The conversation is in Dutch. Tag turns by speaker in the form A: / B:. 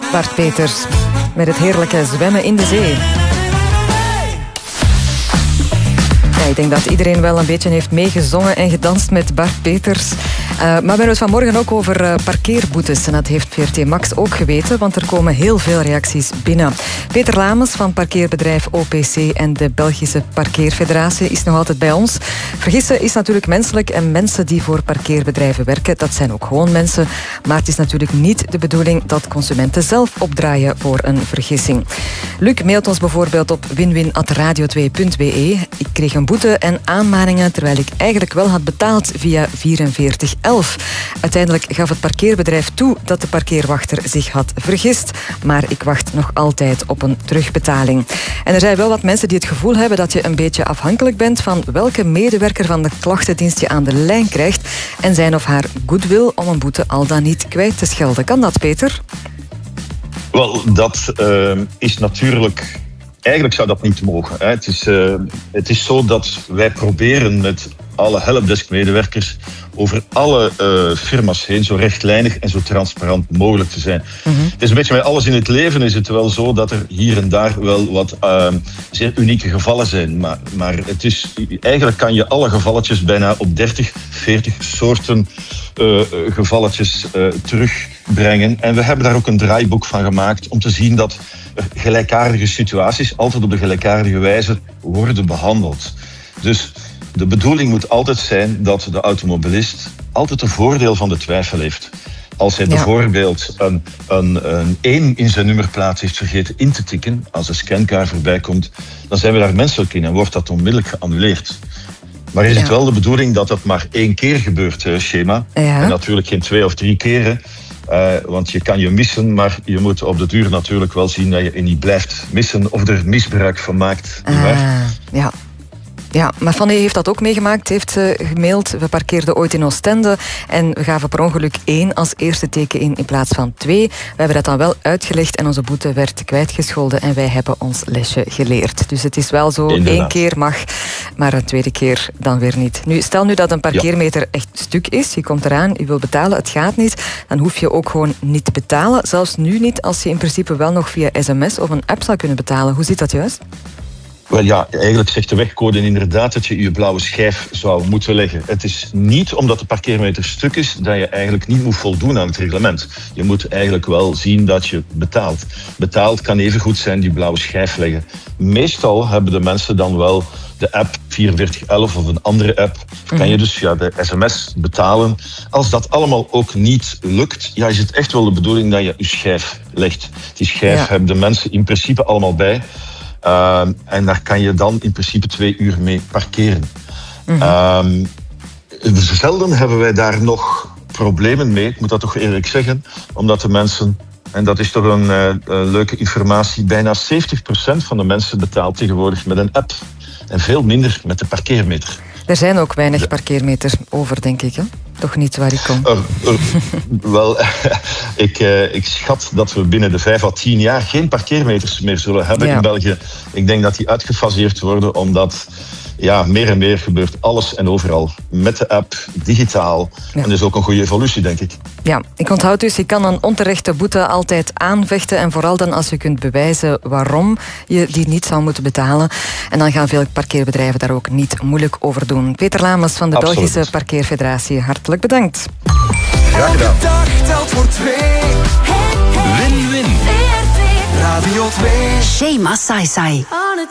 A: Bart Peters met het heerlijke zwemmen in de zee. Ja, ik denk dat iedereen wel een beetje heeft meegezongen en gedanst met Bart Peters. Maar we hebben het vanmorgen ook over parkeerboetes. En dat heeft VRT Max ook geweten, want er komen heel veel reacties binnen. Peter Lamens van parkeerbedrijf OPC en de Belgische Parkeerfederatie is nog altijd bij ons. Vergissen is natuurlijk menselijk en mensen die voor parkeerbedrijven werken, dat zijn ook gewoon mensen. Maar het is natuurlijk niet de bedoeling dat consumenten zelf opdraaien voor een vergissing. Luc mailt ons bijvoorbeeld op winwin@radio2.be. Ik kreeg een boete en aanmaningen terwijl ik eigenlijk wel had betaald via 4411. Uiteindelijk gaf het parkeerbedrijf toe dat de parkeerwachter zich had vergist, maar ik wacht nog altijd op een terugbetaling. En er zijn wel wat mensen die het gevoel hebben dat je een beetje afhankelijk bent van welke medewerker van de klachtendienst je aan de lijn krijgt en zijn of haar goodwill om een boete al dan niet kwijt te schelden. Kan dat, Peter?
B: Wel, dat is natuurlijk... Eigenlijk zou dat niet mogen. Hè. Het is zo dat wij proberen met alle helpdesk-medewerkers over alle firma's heen zo rechtlijnig en zo transparant mogelijk te zijn. Mm-hmm. Het is een beetje met alles in het leven is het wel zo dat er hier en daar wel wat zeer unieke gevallen zijn. Maar het is, eigenlijk kan je alle gevalletjes bijna op 30, 40 soorten gevalletjes terugbrengen. En we hebben daar ook een draaiboek van gemaakt om te zien dat gelijkaardige situaties altijd op de gelijkaardige wijze worden behandeld. Dus de bedoeling moet altijd zijn dat de automobilist altijd een voordeel van de twijfel heeft. Als hij bijvoorbeeld een 1 in zijn nummerplaat heeft vergeten in te tikken, als de scankaart voorbij komt, dan zijn we daar menselijk in en wordt dat onmiddellijk geannuleerd. Maar is het wel de bedoeling dat dat maar 1 keer gebeurt, schema? Ja. En natuurlijk geen 2 of 3 keren. Want je kan je missen, maar je moet op de duur natuurlijk wel zien dat je niet blijft missen of er misbruik van maakt.
A: Ja, maar Fanny heeft dat ook meegemaakt, heeft gemaild. We parkeerden ooit in Oostende en we gaven per ongeluk 1 als eerste teken in plaats van 2. We hebben dat dan wel uitgelegd en onze boete werd kwijtgescholden en wij hebben ons lesje geleerd. Dus het is wel zo, inderdaad. 1 keer mag, maar een tweede keer dan weer niet. Nu, stel nu dat een parkeermeter echt stuk is, je komt eraan, je wil betalen, het gaat niet, dan hoef je ook gewoon niet te betalen. Zelfs nu niet, als je in principe wel nog via sms of een app zou kunnen betalen. Hoe zit dat juist?
B: Wel ja, eigenlijk zegt de wegcode inderdaad dat je je blauwe schijf zou moeten leggen. Het is niet omdat de parkeermeter stuk is dat je eigenlijk niet moet voldoen aan het reglement. Je moet eigenlijk wel zien dat je betaalt. Betaald kan even goed zijn die blauwe schijf leggen. Meestal hebben de mensen dan wel de app 4411 of een andere app. Kan je dus via de sms betalen. Als dat allemaal ook niet lukt, is het echt wel de bedoeling dat je je schijf legt. Die schijf hebben de mensen in principe allemaal bij. En daar kan je dan in principe 2 uur mee parkeren. Mm-hmm. Zelden hebben wij daar nog problemen mee, ik moet dat toch eerlijk zeggen, omdat de mensen, en dat is toch een leuke informatie, bijna 70% van de mensen betaalt tegenwoordig met een app en veel minder met de parkeermeter.
A: Er zijn ook weinig parkeermeters over, denk ik, hè? Toch niet waar ik kom?
B: Wel, ik schat dat we binnen de 5 à 10 jaar geen parkeermeters meer zullen hebben in België. Ik denk dat die uitgefaseerd worden, omdat meer en meer gebeurt alles en overal. Met de app, digitaal. Ja. En dat is ook een goede evolutie, denk ik.
A: Ja, ik onthoud dus, je kan een onterechte boete altijd aanvechten. En vooral dan als je kunt bewijzen waarom je die niet zou moeten betalen. En dan gaan veel parkeerbedrijven daar ook niet moeilijk over doen. Peter Lamens van de Belgische Parkeerfederatie, hartelijk bedankt.
B: Graag gedaan.
C: Elke dag telt voor 2. Win-win. Radio 2.
D: Shema Sai Sai.